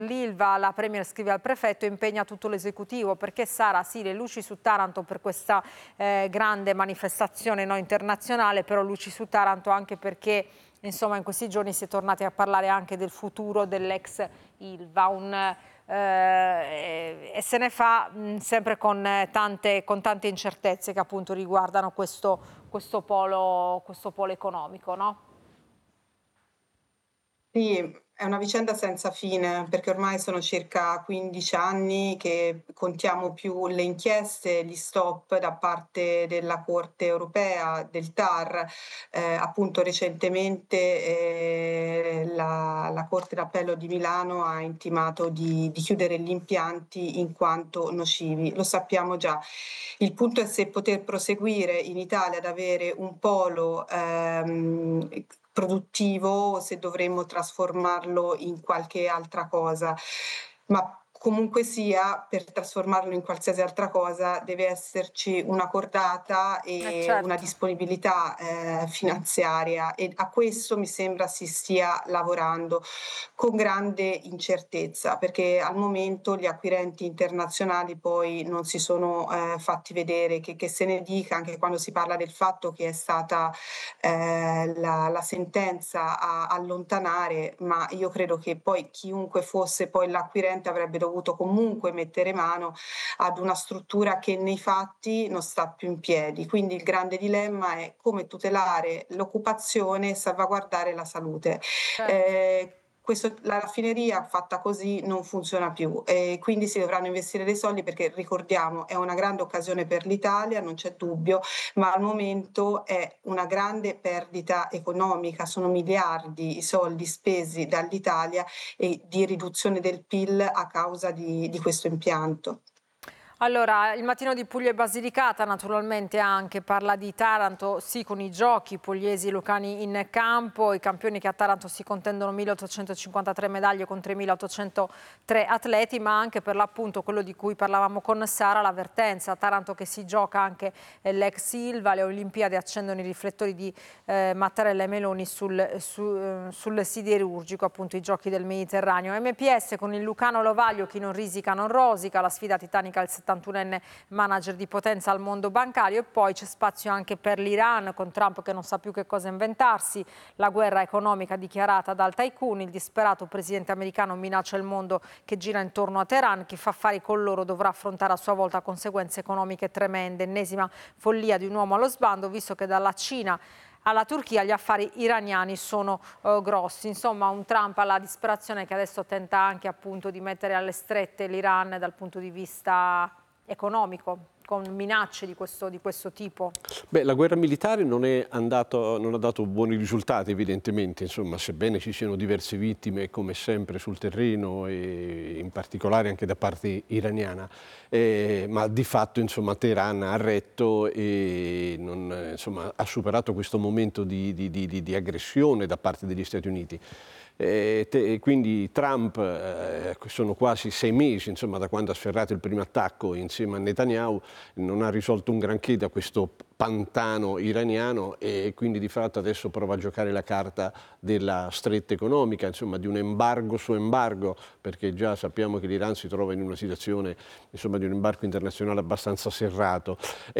L'Ilva, la Premier scrive al prefetto e impegna tutto l'esecutivo perché Sara, sì, le luci su Taranto per questa grande manifestazione internazionale, però luci su Taranto anche perché insomma in questi giorni si è tornati a parlare anche del futuro dell'ex Ilva, e se ne fa sempre con tante incertezze che appunto riguardano questo polo economico, no? Sì, è una vicenda senza fine, perché ormai sono circa 15 anni che contiamo più le inchieste, gli stop da parte della Corte europea, del TAR. Appunto recentemente la Corte d'Appello di Milano ha intimato di chiudere gli impianti in quanto nocivi. Lo sappiamo già. Il punto è se poter proseguire in Italia ad avere un polo produttivo o se dovremmo trasformarlo in qualche altra cosa. Ma comunque sia, per trasformarlo in qualsiasi altra cosa deve esserci una cordata e una Certo. disponibilità finanziaria, e a questo mi sembra si stia lavorando con grande incertezza, perché al momento gli acquirenti internazionali poi non si sono fatti vedere, che se ne dica, anche quando si parla del fatto che è stata la sentenza a allontanare, ma io credo che poi chiunque fosse poi l'acquirente avrebbe dovuto comunque mettere mano ad una struttura che nei fatti non sta più in piedi. Quindi il grande dilemma è come tutelare l'occupazione e salvaguardare la salute. Certo. La raffineria fatta così non funziona più e quindi si dovranno investire dei soldi, perché ricordiamo è una grande occasione per l'Italia, non c'è dubbio, ma al momento è una grande perdita economica, sono miliardi i soldi spesi dall'Italia e di riduzione del PIL a causa di questo impianto. Allora, il mattino di Puglia e Basilicata naturalmente anche parla di Taranto, sì con i giochi, pugliesi e lucani in campo, i campioni che a Taranto si contendono 1853 medaglie con 3803 atleti, ma anche per l'appunto quello di cui parlavamo con Sara, l'avvertenza, Taranto che si gioca anche l'ex Ilva, le Olimpiadi accendono i riflettori di Mattarella e Meloni sul siderurgico, appunto i giochi del Mediterraneo. MPS con il Lucano Lovaglio, chi non risica non rosica, la sfida titanica al 71enne manager di potenza al mondo bancario, e poi c'è spazio anche per l'Iran con Trump che non sa più che cosa inventarsi, la guerra economica dichiarata dal tycoon, il disperato presidente americano minaccia il mondo che gira intorno a Teheran, chi fa affari con loro dovrà affrontare a sua volta conseguenze economiche tremende, ennesima follia di un uomo allo sbando, visto che dalla Cina alla Turchia gli affari iraniani sono grossi. Insomma, un Trump alla disperazione che adesso tenta anche appunto di mettere alle strette l'Iran dal punto di vista economico, con minacce di questo tipo. Beh, la guerra militare non ha dato buoni risultati evidentemente, insomma, sebbene ci siano diverse vittime come sempre sul terreno e in particolare anche da parte iraniana, ma di fatto insomma, Teheran ha retto e insomma, ha superato questo momento di aggressione da parte degli Stati Uniti. Quindi Trump, sono quasi 6 mesi insomma, da quando ha sferrato il primo attacco insieme a Netanyahu, non ha risolto un granché da questo pantano iraniano e quindi di fatto adesso prova a giocare la carta della stretta economica, insomma di un embargo su embargo, perché già sappiamo che l'Iran si trova in una situazione insomma, di un embargo internazionale abbastanza serrato.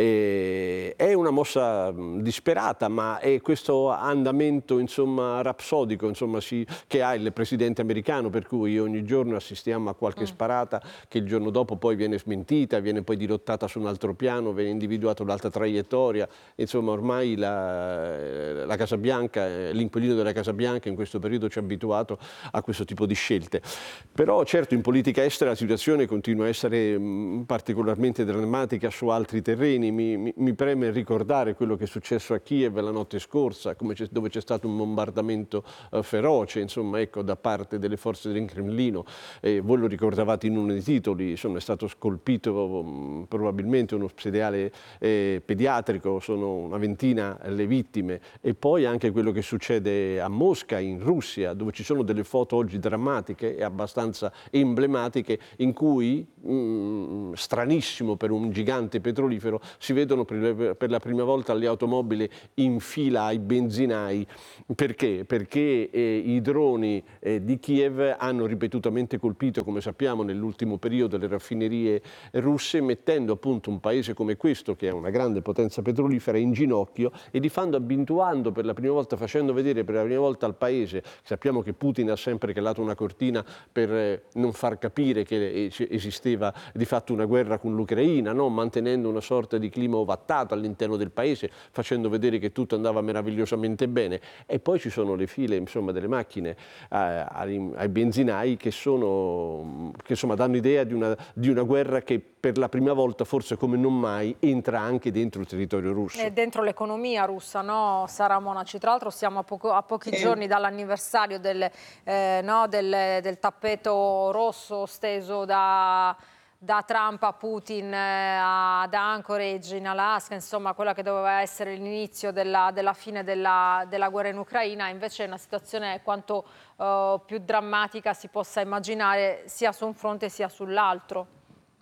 È una mossa disperata, ma è questo andamento insomma, rapsodico insomma, che ha il presidente americano, per cui ogni giorno assistiamo a qualche sparata che il giorno dopo poi viene smentita, viene poi dirottata su un altro piano, viene individuata un'altra traiettoria. Insomma ormai la Casa Bianca, l'inquilino della Casa Bianca in questo periodo ci ha abituato a questo tipo di scelte. Però certo in politica estera la situazione continua a essere particolarmente drammatica su altri terreni. Mi preme ricordare quello che è successo a Kiev la notte scorsa, dove c'è stato un bombardamento feroce insomma, ecco, da parte delle forze del Cremlino. Voi lo ricordavate in uno dei titoli, insomma, è stato scolpito probabilmente uno ospedale pediatrico drammatico, sono una ventina le vittime, e poi anche quello che succede a Mosca, in Russia, dove ci sono delle foto oggi drammatiche e abbastanza emblematiche, in cui, stranissimo per un gigante petrolifero, si vedono per la prima volta le automobili in fila ai benzinai. Perché? Perché i droni di Kiev hanno ripetutamente colpito, come sappiamo, nell'ultimo periodo le raffinerie russe, mettendo appunto un paese come questo, che è una grande potenza petrolifera, in ginocchio, e di fatto abituando per la prima volta, facendo vedere per la prima volta al paese. Sappiamo che Putin ha sempre calato una cortina per non far capire che esisteva di fatto una guerra con l'Ucraina, no? Mantenendo una sorta di clima ovattato all'interno del paese, facendo vedere che tutto andava meravigliosamente bene. E poi ci sono le file, insomma, delle macchine ai benzinai che insomma danno idea di una guerra che per la prima volta, forse come non mai, entra anche dentro il territorio russo. E dentro l'economia russa, no, Sara Monaci? Tra l'altro siamo a pochi giorni dall'anniversario del tappeto rosso steso da Trump a Putin ad Anchorage in Alaska, insomma quella che doveva essere l'inizio della fine della guerra in Ucraina. Invece è una situazione quanto più drammatica si possa immaginare, sia su un fronte sia sull'altro.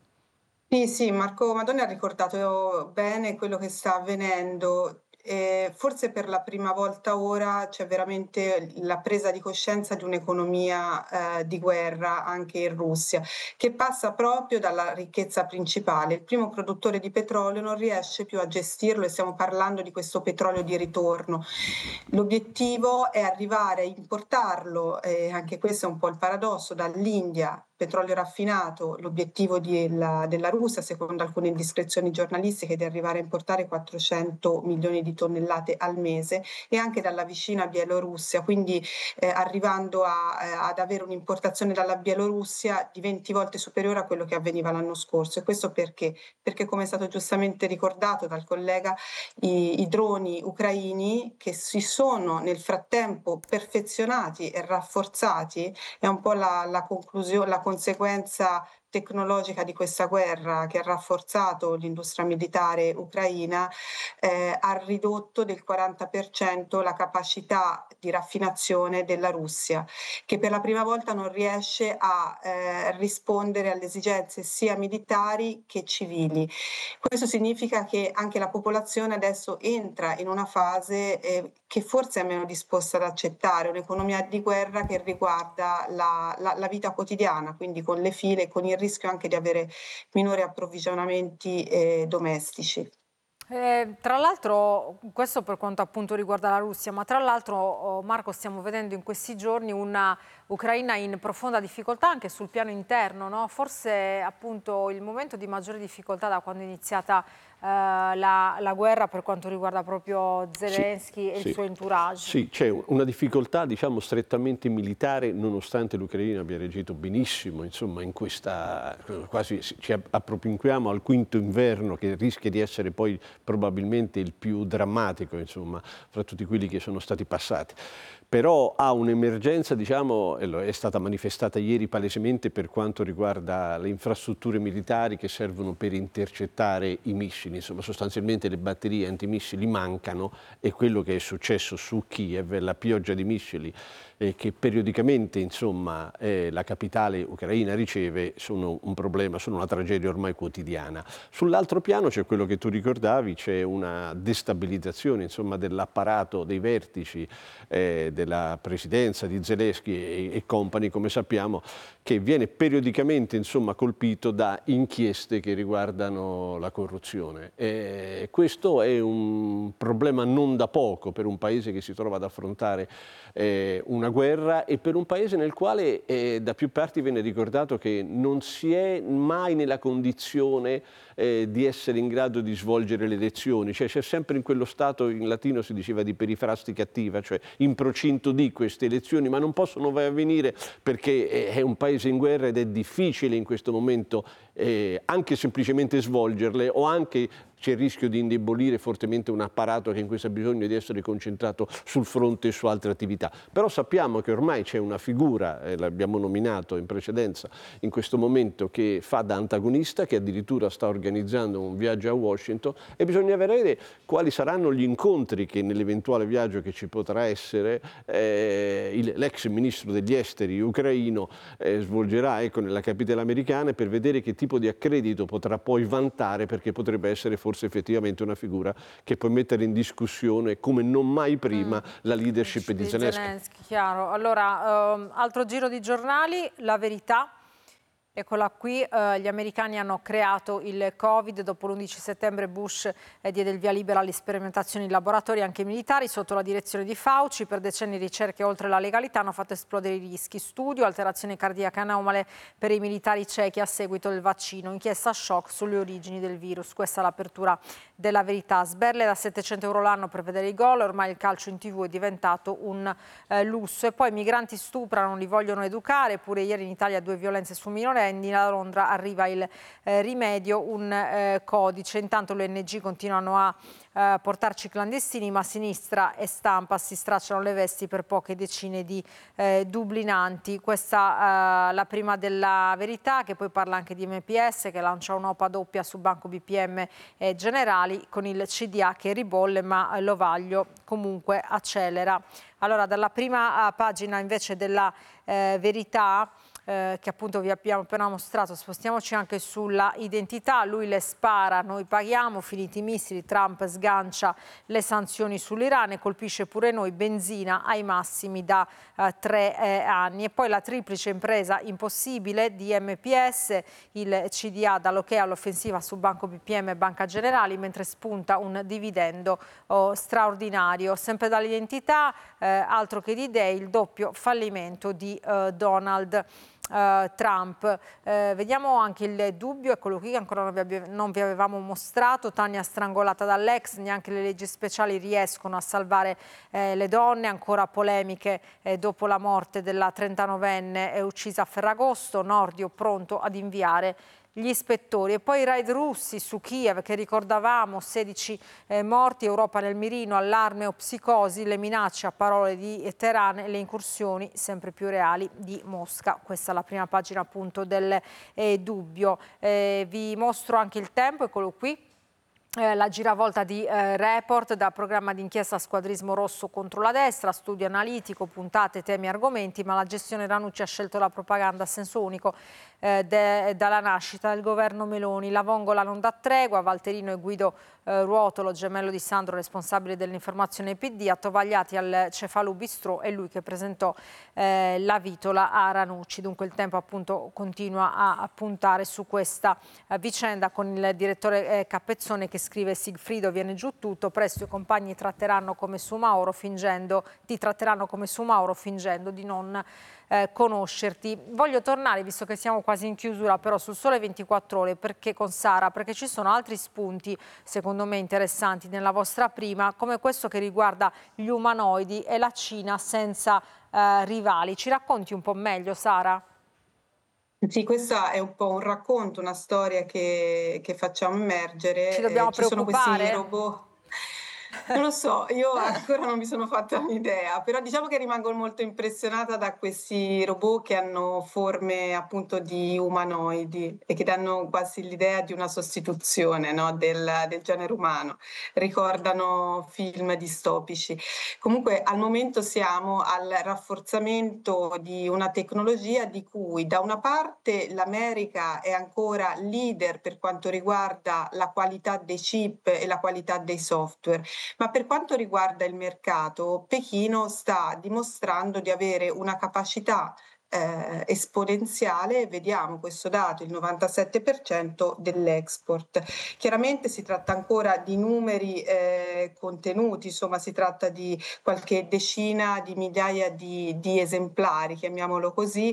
Sì, Marco Madonna ha ricordato bene quello che sta avvenendo. Forse per la prima volta ora c'è veramente la presa di coscienza di un'economia di guerra anche in Russia, che passa proprio dalla ricchezza principale. Il primo produttore di petrolio non riesce più a gestirlo, e stiamo parlando di questo petrolio di ritorno. L'obiettivo è arrivare a importarlo, anche questo è un po' il paradosso, dall'India, petrolio raffinato. L'obiettivo della Russia, secondo alcune indiscrezioni giornalistiche, è di arrivare a importare 400 milioni di tonnellate al mese, e anche dalla vicina Bielorussia, quindi arrivando ad avere un'importazione dalla Bielorussia di 20 volte superiore a quello che avveniva l'anno scorso. E questo perché? Perché, come è stato giustamente ricordato dal collega, i droni ucraini, che si sono nel frattempo perfezionati e rafforzati, è un po' la conclusione, la conseguenza tecnologica di questa guerra, che ha rafforzato l'industria militare ucraina, ha ridotto del 40% la capacità di raffinazione della Russia, che per la prima volta non riesce a rispondere alle esigenze sia militari che civili. Questo significa che anche la popolazione adesso entra in una fase che forse è meno disposta ad accettare, un'economia di guerra che riguarda la vita quotidiana, quindi con le file, con il rischio anche di avere minori approvvigionamenti domestici. Tra l'altro, questo per quanto appunto riguarda la Russia, ma tra l'altro, Marco, stiamo vedendo in questi giorni una Ucraina in profonda difficoltà anche sul piano interno, no? Forse appunto il momento di maggiore difficoltà da quando è iniziata la guerra per quanto riguarda proprio Zelensky e il suo entourage. Sì, c'è una difficoltà, diciamo, strettamente militare, nonostante l'Ucraina abbia reagito benissimo, insomma, in questa, quasi ci appropinquiamo al quinto inverno, che rischia di essere poi probabilmente il più drammatico, insomma, fra tutti quelli che sono stati passati. Però ha un'emergenza, diciamo, è stata manifestata ieri palesemente per quanto riguarda le infrastrutture militari che servono per intercettare i missili. Insomma, sostanzialmente le batterie antimissili mancano, e quello che è successo su Kiev, la pioggia di missili che periodicamente, insomma, la capitale ucraina riceve, sono un problema, sono una tragedia ormai quotidiana. Sull'altro piano c'è quello che tu ricordavi, c'è una destabilizzazione, insomma, dell'apparato, dei vertici della presidenza di Zelensky e compagni, come sappiamo, che viene periodicamente, insomma, colpito da inchieste che riguardano la corruzione. Questo è un problema non da poco per un paese che si trova ad affrontare una guerra, e per un paese nel quale da più parti viene ricordato che non si è mai nella condizione di essere in grado di svolgere le elezioni, cioè c'è sempre in quello stato, in latino si diceva di perifrastica attiva, cioè in procinto di queste elezioni, ma non possono mai avvenire perché è un paese in guerra ed è difficile in questo momento anche semplicemente svolgerle, o anche c'è il rischio di indebolire fortemente un apparato che in questo ha bisogno di essere concentrato sul fronte e su altre attività. Però sappiamo che ormai c'è una figura, l'abbiamo nominato in precedenza, in questo momento, che fa da antagonista, che addirittura sta organizzando un viaggio a Washington, e bisogna vedere quali saranno gli incontri che nell'eventuale viaggio che ci potrà essere l'ex ministro degli esteri ucraino svolgerà, ecco, nella capitale americana, per vedere che tipo di accredito potrà poi vantare, perché potrebbe essere forse effettivamente una figura che può mettere in discussione come non mai prima la leadership di Zelensky. Chiaro. Allora, altro giro di giornali, La Verità. Eccola qui, gli americani hanno creato il Covid, dopo l'11 settembre Bush diede il via libera alle sperimentazioni in laboratori anche militari sotto la direzione di Fauci. Per decenni ricerche oltre la legalità hanno fatto esplodere i rischi. Studio, alterazioni cardiache anomale per i militari cechi a seguito del vaccino, inchiesta shock sulle origini del virus. Questa è l'apertura della Verità. Sberle da 700 euro l'anno per vedere i gol, ormai il calcio in TV è diventato un lusso. E poi migranti stuprano, li vogliono educare, pure ieri in Italia 2 violenze su minorenni. A Londra arriva il rimedio, un codice. Intanto le ONG continuano a portarci clandestini, ma sinistra e stampa si stracciano le vesti per poche decine di dublinanti. Questa la prima della Verità, che poi parla anche di MPS, che lancia un'OPA doppia su Banco BPM e Generali, con il CDA che ribolle, ma l'Ovaglio comunque accelera. Allora, dalla prima pagina invece della Verità, che appunto vi abbiamo appena mostrato, spostiamoci anche sulla identità. Lui le spara, noi paghiamo, finiti i missili, Trump sgancia le sanzioni sull'Iran e colpisce pure noi, benzina ai massimi da 3 anni. E poi la triplice impresa impossibile di MPS, il CDA dà l'ok all'offensiva su Banco BPM e Banca Generali, mentre spunta un dividendo straordinario. Sempre dall'identità, altro che di idee, il doppio fallimento di Donald Trump. Vediamo anche il dubbio, eccolo qui, che ancora non vi avevamo mostrato. Tania strangolata dall'ex, neanche le leggi speciali riescono a salvare le donne. Ancora polemiche dopo la morte della 39enne uccisa a Ferragosto. Nordio pronto ad inviare gli ispettori. E poi i raid russi su Kiev, che ricordavamo, 16 morti, Europa nel mirino, allarme o psicosi, le minacce a parole di Teheran e le incursioni sempre più reali di Mosca. Questa è la prima pagina appunto del dubbio. Vi mostro anche il Tempo, eccolo qui. La giravolta di Report, da programma d'inchiesta Squadrismo Rosso contro la destra, studio analitico, puntate, temi, argomenti, ma la gestione Ranucci ha scelto la propaganda a senso unico dalla nascita del governo Meloni. La vongola non dà tregua, Valterino e Guido Ruotolo, gemello di Sandro, responsabile dell'informazione PD, attovagliati al Cefalù Bistrò, è lui che presentò la vitola a Ranucci. Dunque il Tempo appunto continua a puntare su questa vicenda, con il direttore Cappezzone che scrive: Sigfrido, viene giù tutto, presto i compagni ti tratteranno come su Mauro fingendo di non conoscerti. Voglio tornare, visto che siamo quasi in chiusura, però sul Sole 24 Ore, perché con Sara, perché ci sono altri spunti secondo me interessanti nella vostra prima, come questo che riguarda gli umanoidi e la Cina senza rivali. Ci racconti un po' meglio, Sara? Sì, questa è un po' un racconto, una storia che facciamo emergere. Ci dobbiamo Ci sono questi preoccupare? robot. Non lo so, io ancora non mi sono fatta un'idea, però diciamo che rimango molto impressionata da questi robot che hanno forme appunto di umanoidi e che danno quasi l'idea di una sostituzione, no, del genere umano. Ricordano film distopici. Comunque al momento siamo al rafforzamento di una tecnologia di cui da una parte l'America è ancora leader per quanto riguarda la qualità dei chip e la qualità dei software, ma per quanto riguarda il mercato, Pechino sta dimostrando di avere una capacità esponenziale. Vediamo questo dato, il 97% dell'export. Chiaramente si tratta ancora di numeri contenuti, insomma si tratta di qualche decina di migliaia di esemplari, chiamiamolo così.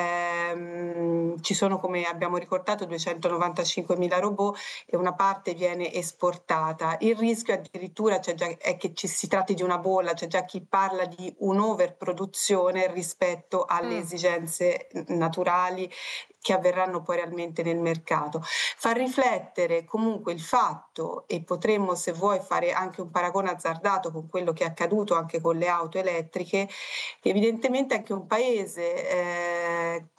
Ci sono, come abbiamo ricordato, 295.000 robot e una parte viene esportata. Il rischio addirittura è che si tratti di una bolla, c'è già chi parla di un'overproduzione rispetto alle esigenze naturali che avverranno poi realmente nel mercato. Fa riflettere comunque il fatto, e potremmo, se vuoi, fare anche un paragone azzardato con quello che è accaduto anche con le auto elettriche, evidentemente anche un paese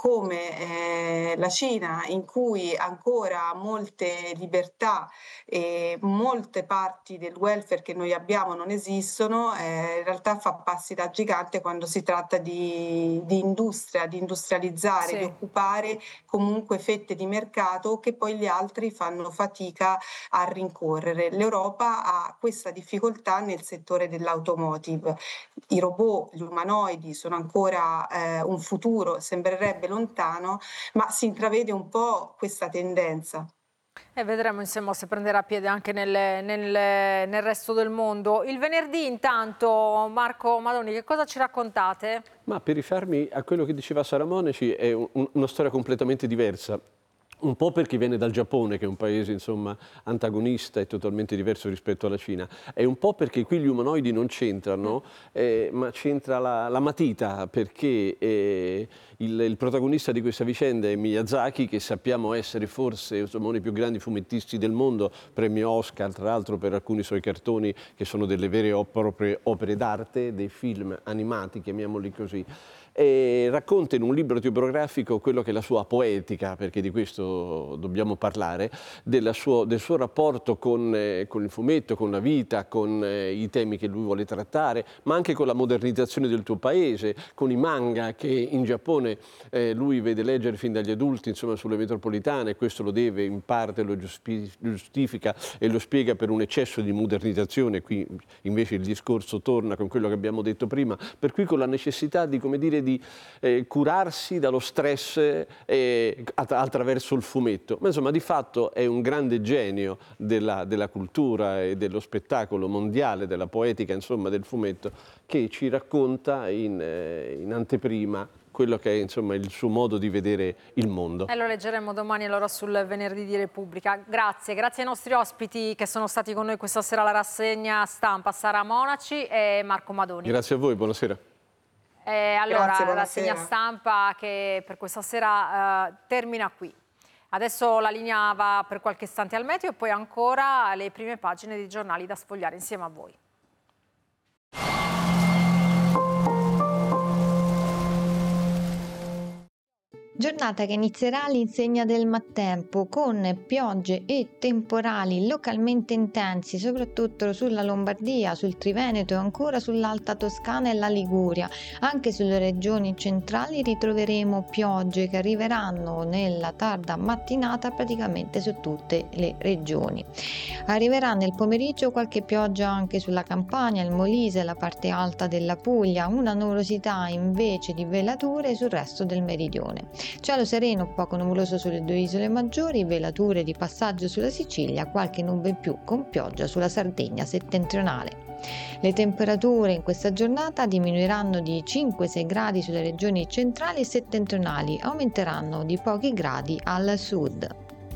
come la Cina, in cui ancora molte libertà e molte parti del welfare che noi abbiamo non esistono, in realtà fa passi da gigante quando si tratta di industria, di industrializzare, di occupare comunque fette di mercato che poi gli altri fanno fatica a rincorrere. L'Europa ha questa difficoltà nel settore dell'automotive. I robot, gli umanoidi sono ancora un futuro, sembrerebbe lontano, ma si intravede un po' questa tendenza. E vedremo insomma se prenderà piede anche nel resto del mondo. Il venerdì intanto, Marco Madoni, che cosa ci raccontate? Ma per rifarmi a quello che diceva Sara Monaci, è una storia completamente diversa. Un po' perché viene dal Giappone, che è un paese insomma antagonista e totalmente diverso rispetto alla Cina, e un po' perché qui gli umanoidi non c'entrano, ma c'entra la matita, perché il protagonista di questa vicenda è Miyazaki, che sappiamo essere forse uno dei più grandi fumettisti del mondo, premio Oscar tra l'altro per alcuni suoi cartoni che sono delle vere opere d'arte, dei film animati, chiamiamoli così. E racconta in un libro autobiografico quello che è la sua poetica, perché di questo dobbiamo parlare, del suo rapporto con il fumetto, con la vita, con i temi che lui vuole trattare, ma anche con la modernizzazione del tuo paese, con i manga che in Giappone lui vede leggere fin dagli adulti, insomma, sulle metropolitane, e questo lo deve in parte, lo giustifica e lo spiega per un eccesso di modernizzazione. Qui invece il discorso torna con quello che abbiamo detto prima, per cui con la necessità di, come dire, di curarsi dallo stress attraverso il fumetto. Ma insomma di fatto è un grande genio della cultura e dello spettacolo mondiale, della poetica, insomma, del fumetto, che ci racconta in anteprima quello che è insomma il suo modo di vedere il mondo. E lo leggeremo domani allora sul Venerdì di Repubblica. Grazie ai nostri ospiti che sono stati con noi questa sera alla rassegna stampa, Sara Monaci e Marco Madoni. Grazie a voi, buonasera. Allora, Grazie, la rassegna stampa che per questa sera termina qui. Adesso la linea va per qualche istante al meteo e poi ancora le prime pagine dei giornali da sfogliare insieme a voi. Giornata che inizierà all'insegna del maltempo con piogge e temporali localmente intensi, soprattutto sulla Lombardia, sul Triveneto e ancora sull'Alta Toscana e la Liguria. Anche sulle regioni centrali ritroveremo piogge che arriveranno nella tarda mattinata praticamente su tutte le regioni. Arriverà nel pomeriggio qualche pioggia anche sulla Campania, il Molise e la parte alta della Puglia, una nuvolosità invece di velature sul resto del meridione. Cielo sereno, poco nuvoloso sulle due isole maggiori, velature di passaggio sulla Sicilia, qualche nube in più con pioggia sulla Sardegna settentrionale. Le temperature in questa giornata diminuiranno di 5-6 gradi sulle regioni centrali e settentrionali, aumenteranno di pochi gradi al sud.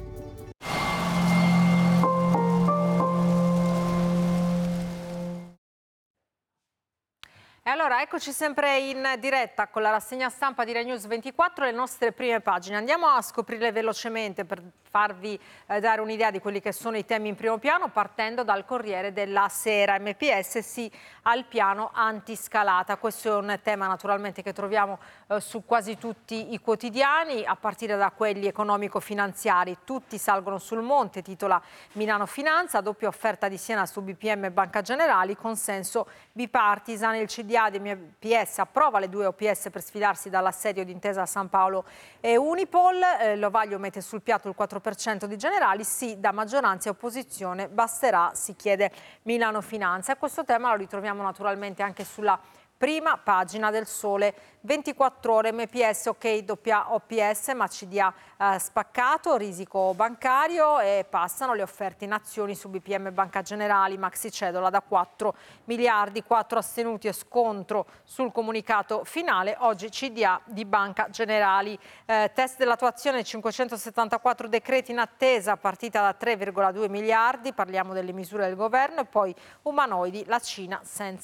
E allora eccoci sempre in diretta con la rassegna stampa di Rai News 24, le nostre prime pagine. Andiamo a scoprirle velocemente per farvi dare un'idea di quelli che sono i temi in primo piano, partendo dal Corriere della Sera. MPS sì al piano antiscalata. Questo è un tema naturalmente che troviamo su quasi tutti i quotidiani, a partire da quelli economico-finanziari. Tutti salgono sul monte, titola Milano Finanza, doppia offerta di Siena su BPM e Banca Generali, consenso bipartisan. Il CDA di MPS approva le due OPS per sfidarsi dall'assedio d'Intesa San Paolo e Unipol. L'Ovaglio mette sul piatto il 4% di Generali, sì da maggioranza e opposizione, basterà, si chiede Milano Finanza. E questo tema lo ritroviamo naturalmente anche sulla prima pagina del Sole 24 Ore. MPS ok, doppia OPS, ma CDA spaccato, risico bancario, e passano le offerte in azioni su BPM e Banca Generali. Maxi cedola da 4 miliardi, 4 astenuti e scontro sul comunicato finale. Oggi CDA di Banca Generali. Test dell'attuazione, 574 decreti in attesa, partita da 3,2 miliardi, parliamo delle misure del governo, e poi umanoidi, la Cina senza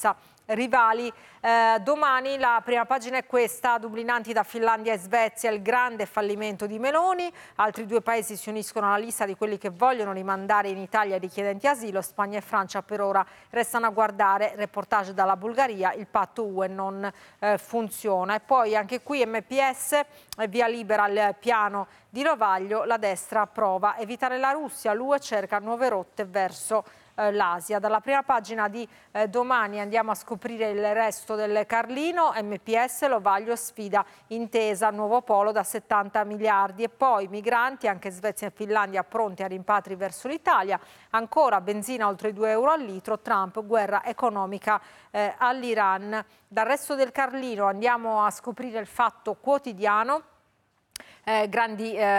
rivali. Domani la prima pagina è questa: dublinanti da Finlandia e Svezia, il grande fallimento di Meloni. Altri 2 paesi si uniscono alla lista di quelli che vogliono rimandare in Italia i richiedenti asilo. Spagna e Francia per ora restano a guardare. Reportage dalla Bulgaria: il patto UE non funziona. E poi anche qui MPS, via libera al piano di Rovaglio, la destra prova a evitare la Russia, l'UE cerca nuove rotte verso l'Asia. Dalla prima pagina di Domani andiamo a scoprire il resto del Carlino. MPS, Rovaglio sfida intesa, nuovo polo da 70 miliardi. E poi migranti, anche Svezia e Finlandia pronti a rimpatri verso l'Italia. Ancora benzina oltre 2 euro al litro, Trump, guerra economica all'Iran. Dal resto del Carlino andiamo a scoprire il Fatto Quotidiano. Grandi